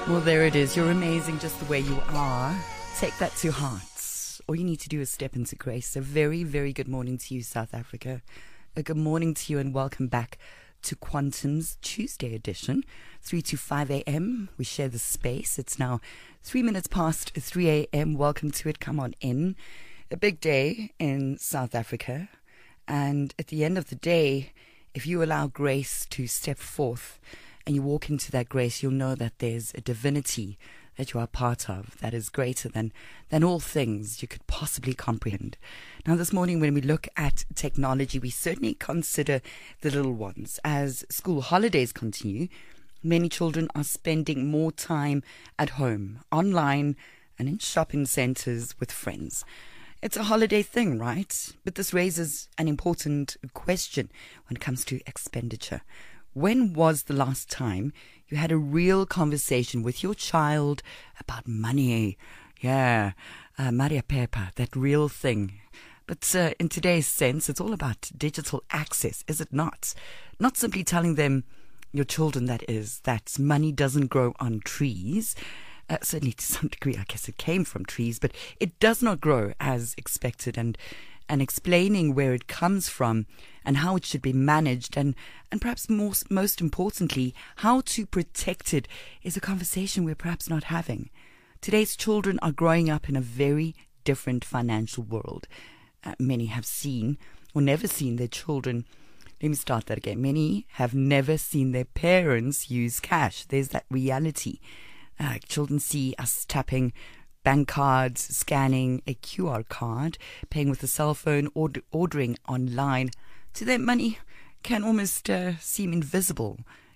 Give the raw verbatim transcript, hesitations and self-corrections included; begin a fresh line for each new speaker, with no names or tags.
Well, there it is. You're amazing just the way you are. Take that to heart. All you need to do is step into grace. A very, very good morning to you, South Africa. A good morning to you and welcome back to Quantum's Tuesday edition, three to five a.m. We share the space. It's now three minutes past three a.m. Welcome to it. Come on in. A big day in South Africa. And at the end of the day, if you allow grace to step forth and you walk into that grace, you'll know that there's a divinity that you are part of that is greater than, than all things you could possibly comprehend. Now, this morning, when we look at technology, we certainly consider the little ones. As school holidays continue, many children are spending more time at home, online, and in shopping centers with friends. It's a holiday thing, right? But this raises an important question when it comes to expenditure. When was the last time you had a real conversation with your child about money? Yeah, uh, Maria Pepa, that real thing. But uh, in today's sense, it's all about digital access, is it not? Not simply telling them, your children that is, that money doesn't grow on trees. Uh, certainly to some degree, I guess it came from trees, but it does not grow as expected, and and explaining where it comes from and how it should be managed, and, and perhaps most, most importantly, how to protect it is a conversation we're perhaps not having. Today's children are growing up in a very different financial world. Uh, many have seen or never seen their children. Let me start that again. Many have never seen their parents use cash. There's that reality. Uh, children see us tapping bank cards, scanning a Q R code, paying with a cell phone, or ordering online. To them, money can almost uh, seem invisible